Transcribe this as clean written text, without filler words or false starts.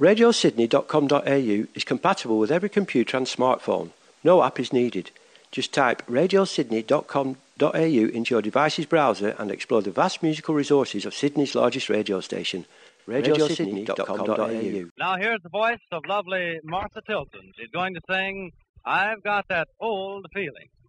RadioSydney.com.au is compatible with every computer and smartphone. No app is needed. Just type RadioSydney.com.au into your device's browser and explore the vast musical resources of Sydney's largest radio station. RadioSydney.com.au. Now here's the voice of lovely Martha Tilton. She's going to sing "I've Got That Old Feeling."